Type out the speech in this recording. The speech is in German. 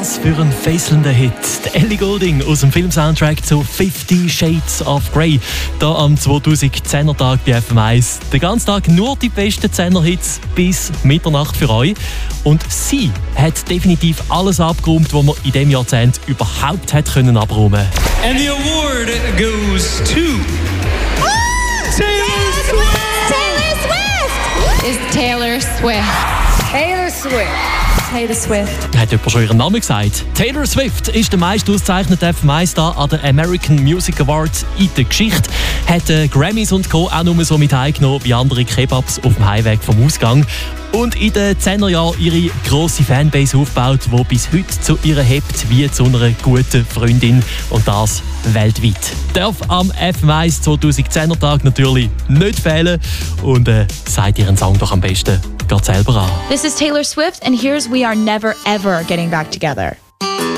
Was für ein fesselnder Hit. Der Ellie Goulding aus dem Filmsoundtrack zu 50 Shades of Grey. Da am 2010er Tag bei FM1. Den ganzen Tag nur die besten 10er Hits bis Mitternacht für euch. Und sie hat definitiv alles abgeräumt, was man in diesem Jahrzehnt überhaupt hat können abräumen. And the award goes to Taylor Swift! Is Taylor Swift. Taylor Swift. Taylor Swift. Hat jemand schon ihren Namen gesagt? Taylor Swift ist der meist ausgezeichnete FM1-Star an den American Music Awards in der Geschichte. Hat Grammys und Co. auch nur so mit heimgenommen wie andere Kebabs auf dem Heimweg vom Ausgang. Und in den 10er Jahren ihre grosse Fanbase aufgebaut, die bis heute zu ihr hebt wie zu einer guten Freundin. Und das weltweit. Darf am FM1 2010er Tag natürlich nicht fehlen. Und sagt ihren Song doch am besten gerade selber an. This is Taylor Swift and here's We Are Never Ever Getting Back Together.